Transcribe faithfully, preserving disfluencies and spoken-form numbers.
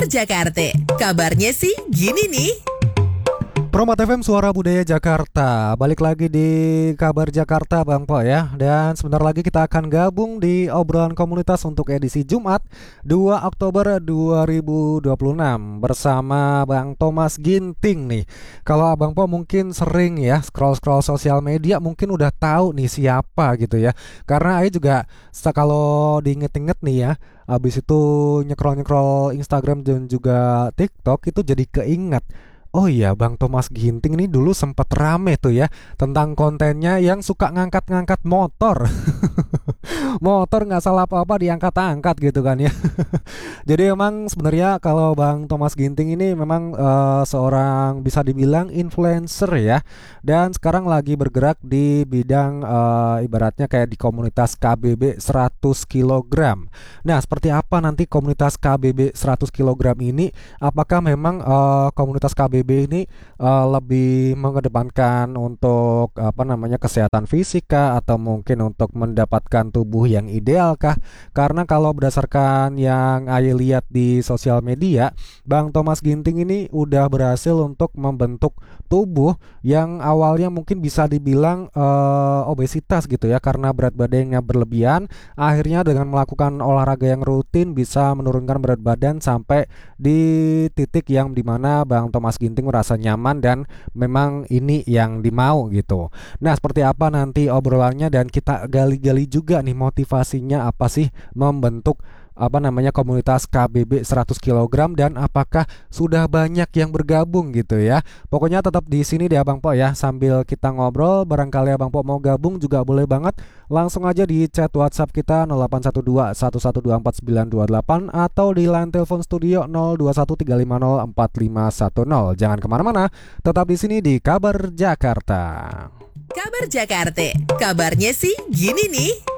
Jakarta. Kabarnya sih gini nih. Promat F M Suara Budaya Jakarta. Balik lagi di Kabar Jakarta Bang Po ya. Dan sebentar lagi kita akan gabung di obrolan komunitas untuk edisi Jumat dua Oktober dua ribu dua puluh enam bersama Bang Thomas Ginting nih. Kalau Abang Po mungkin sering ya scroll-scroll sosial media, mungkin udah tahu nih siapa gitu ya. Karena Ayu juga kalau diinget-inget nih ya, habis itu nyekrol-nyekrol Instagram dan juga TikTok itu jadi keinget. Oh iya, Bang Thomas Ginting ini dulu sempat rame tuh ya tentang kontennya yang suka ngangkat-ngangkat motor. Motor nggak salah apa-apa diangkat-angkat gitu kan ya. Jadi emang sebenarnya kalau Bang Thomas Ginting ini memang uh, seorang bisa dibilang influencer ya. Dan sekarang lagi bergerak di bidang uh, ibaratnya kayak di komunitas K B B seratus kilogram. Nah, seperti apa nanti komunitas K B B seratus kilogram ini? Apakah memang uh, komunitas K B B ini uh, lebih mengedepankan untuk apa namanya kesehatan fisik kah, atau mungkin untuk mendapatkan tubuh yang ideal kah? Karena kalau berdasarkan yang Ayu lihat di sosial media, Bang Thomas Ginting ini udah berhasil untuk membentuk tubuh yang awalnya mungkin bisa dibilang uh, obesitas gitu ya, karena berat badannya berlebihan. Akhirnya dengan melakukan olahraga yang rutin bisa menurunkan berat badan sampai di titik yang dimana Bang Thomas Ginting merasa nyaman dan memang ini yang dimau gitu. Nah, seperti apa nanti obrolannya, dan kita gali-gali juga nih motivasinya apa sih membentuk apa namanya komunitas K B B seratus kilogram, dan apakah sudah banyak yang bergabung gitu ya. Pokoknya tetap di sini deh Abang Po ya, sambil kita ngobrol. Barangkali Abang Po mau gabung juga boleh banget, langsung aja di chat WhatsApp kita nol delapan satu dua satu satu dua empat sembilan dua delapan atau di line telepon studio nol dua satu tiga lima nol empat lima satu nol. Jangan kemana-mana, tetap di sini di Kabar Jakarta. Kabar Jakarta. Kabarnya sih gini nih.